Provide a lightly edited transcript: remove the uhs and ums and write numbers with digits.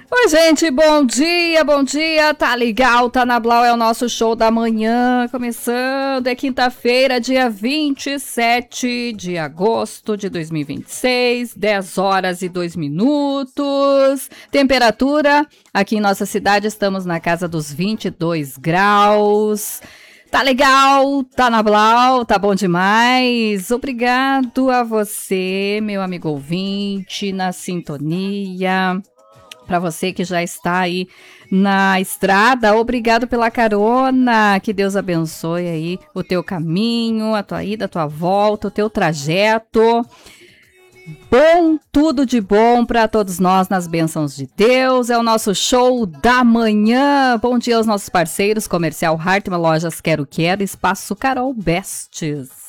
Oi, gente, bom dia, tá legal, tá na Blau, é o nosso show da manhã, começando, é quinta-feira, dia 27 de agosto de 2026, 10 horas e 2 minutos, temperatura, aqui em nossa cidade estamos na casa dos 22 graus, tá legal, tá na Blau, tá bom demais, obrigado a você, meu amigo ouvinte, na sintonia. Para você que já está aí na estrada, obrigado pela carona, que Deus abençoe aí o teu caminho, a tua ida, a tua volta, o teu trajeto. Bom, tudo de bom para todos nós nas bênçãos de Deus, é o nosso show da manhã. Bom dia aos nossos parceiros, Comercial Hartmann, Lojas Quero Quero, Espaço Carol Bestes.